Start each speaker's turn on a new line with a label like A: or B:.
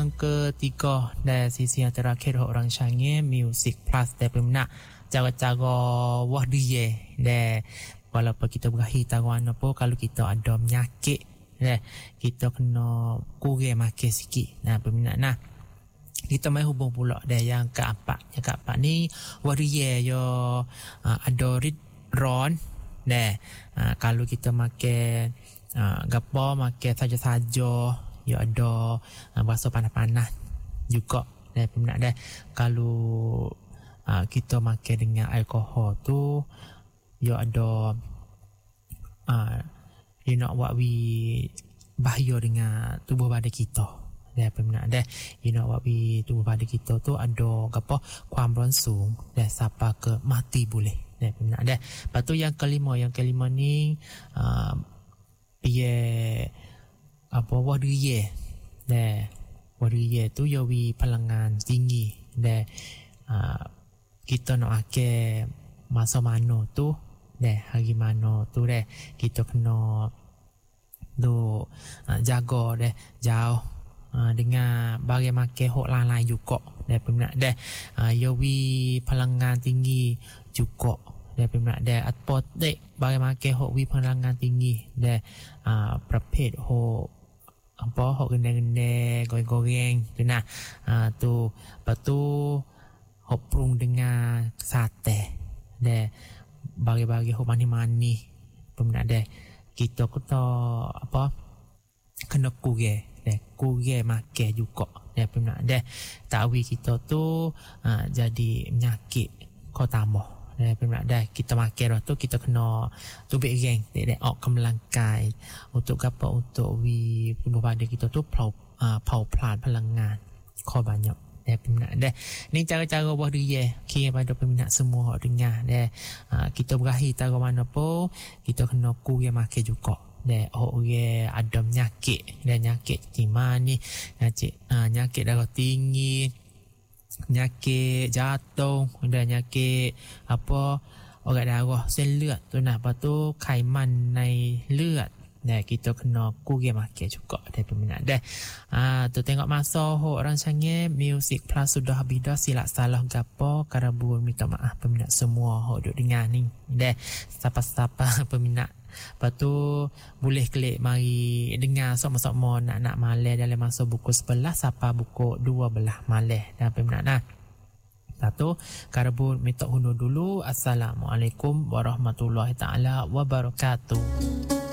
A: yang ketiga dan sisi yang terakhir orang Changi Music Plus dan peminat cara-cara wah dia dan walaupun kita berakhir taruhan apa kalau kita ada penyakit kita kena kurang makan sikit. Nah peminat nah kita mai hubung pula dan yang keempat ni wah dia yo ada ron kalau kita makan gapo makan saja-saja ya ada rasa panas-panas juga peminat kalau kita makan dengan alkohol tu ya ada what we bahaya dengan tubuh badan kita peminat what we tubuh badan kita tu ada gapo kuam langsung sampai ke mati boleh peminat lepas tu yang kelima ni apa waria tu yawi palangan tinggi kita nak pakai masa mana tu hari mana tu kita kena jaga jauh dengan barang makan hok lain-lain juga peminat yawi palangan tinggi juga peminat atau barang makan hok wi palangan tinggiประเภท hok apa hok gende-gende goreng-goreng tu nah tu lepas tu hok prung dengan sate bagi-bagi hok manis-manis peminat kita kena apa kena kurang makan juga peminat tahu kita tu jadi penyakit kau tambah peminat kita makan tu kita kena tubik geng kembang kai untuk apa untuk tubuh badan kita tu pau pelan palangan kau banyak peminat ni cara-cara buat dia kira pada peminat semua dengar kita berakhir taruh mana pun kita kena kurang makan juga orang ada penyakit timah ni penyakit darah tinggi penyakit jantung dan penyakit apa orang darah sel ลือด tu nah lepas tu khaiman nai เลือด kita kena kurang makan juga peminat tu tengok masa orang Changi Music Plus sudah habis dah silap salah gapo karabun minta maaf peminat semua duk dengar ni siapa-siapa peminat. Lepas tu boleh klik mari dengar sama-sama nak malam dalam masa buku 11 sampai buku 12 malam peminat Lepas tu karabun minta undur dulu. Assalamualaikum warahmatullahi taala wabarakatuh.